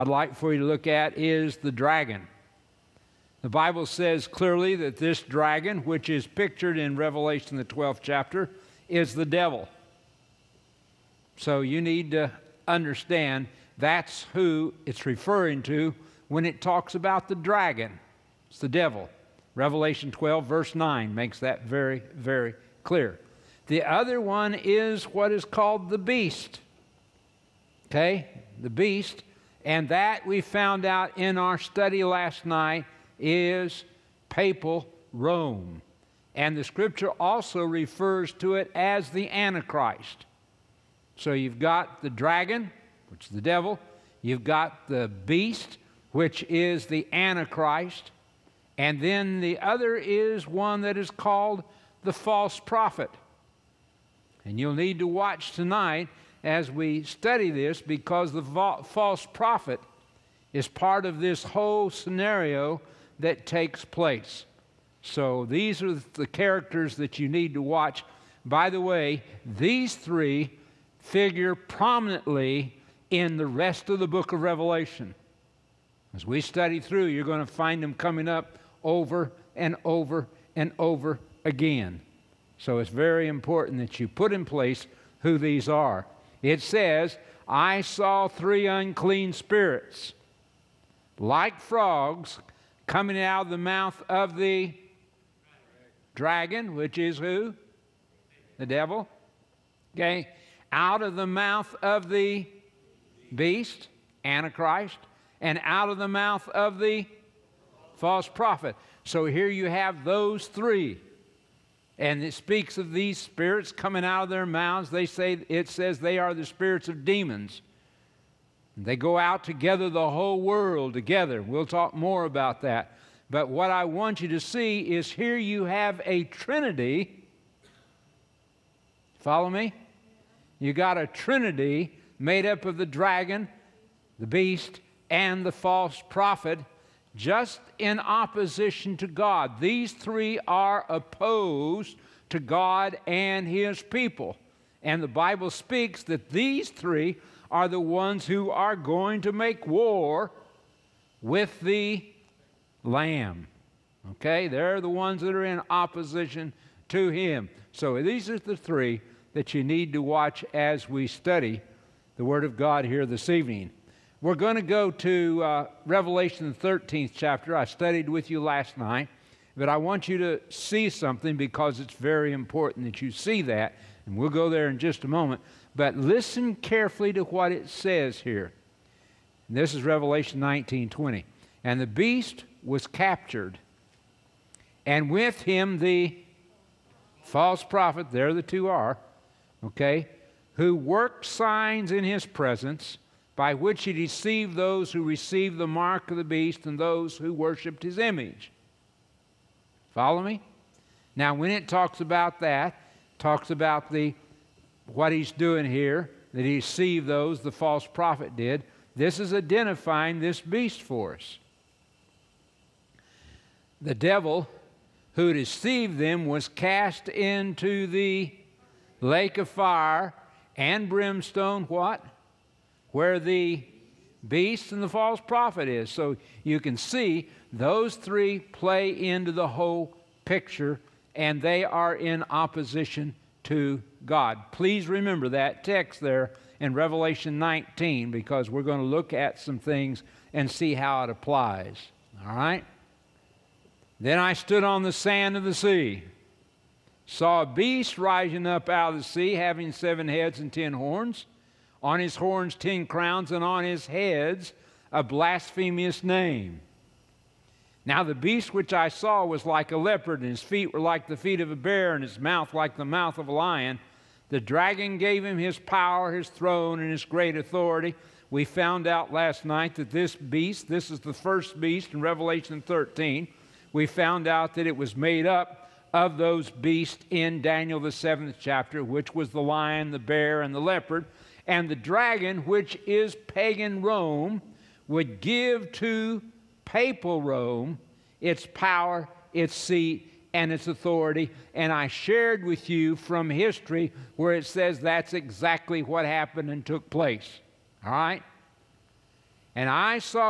I'd like for you to look at is the dragon. The Bible says clearly that this dragon, which is pictured in Revelation, the 12th chapter, is the devil. So you need to understand that's who it's referring to when it talks about the dragon. It's the devil. Revelation 12, verse 9 makes that very, very clear. The other one is what is called the beast. Okay? The beast. And that we found out in our study last night is papal Rome. And the Scripture also refers to it as the Antichrist. So you've got the dragon, which is the devil. You've got the beast, which is the Antichrist. And then the other is one that is called the false prophet. And you'll need to watch tonight as we study this, because the false prophet is part of this whole scenario that takes place. So these are the characters that you need to watch. By the way, these three figure prominently in the rest of the book of Revelation. As we study through, you're going to find them coming up over and over and over again. So it's very important that you put in place who these are. It says, I saw three unclean spirits, like frogs, coming out of the mouth of the dragon, which is who? The devil. Okay. Out of the mouth of the beast, Antichrist, and out of the mouth of the false prophet. So here you have those three. And it speaks of these spirits coming out of their mouths. It says they are the spirits of demons. They go out together, the whole world together. We'll talk more about that. But what I want you to see is here you have a trinity. Follow me? You got a trinity made up of the dragon, the beast, and the false prophet, just in opposition to God. These three are opposed to God and His people. And the Bible speaks that these three are the ones who are going to make war with the Lamb. Okay? They're the ones that are in opposition to Him. So these are the three that you need to watch as we study the Word of God here this evening. We're going to go to Revelation, the 13th chapter. I studied with you last night, but I want you to see something because it's very important that you see that, and we'll go there in just a moment. But listen carefully to what it says here. And this is Revelation 19:20. And the beast was captured, and with him the false prophet, there the two are, okay, who worked signs in his presence, by which he deceived those who received the mark of the beast and those who worshiped his image. Follow me? Now, when it talks about that, talks about what he's doing here, that he deceived those, the false prophet did, this is identifying this beast for us. The devil who deceived them was cast into the lake of fire and brimstone, what? Where the beast and the false prophet is. So you can see those three play into the whole picture, and they are in opposition to God. Please remember that text there in Revelation 19, because we're going to look at some things and see how it applies. All right? Then I stood on the sand of the sea, saw a beast rising up out of the sea, having 7 heads and 10 horns. On his horns 10 crowns, and on his heads a blasphemous name. Now the beast which I saw was like a leopard, and his feet were like the feet of a bear, and his mouth like the mouth of a lion. The dragon gave him his power, his throne, and his great authority. We found out last night that this beast, this is the first beast in Revelation 13. We found out that it was made up of those beasts in Daniel the 7th chapter, which was the lion, the bear, and the leopard. And the dragon, which is pagan Rome, would give to papal Rome its power, its seat, and its authority. And I shared with you from history where it says that's exactly what happened and took place. All right? And I saw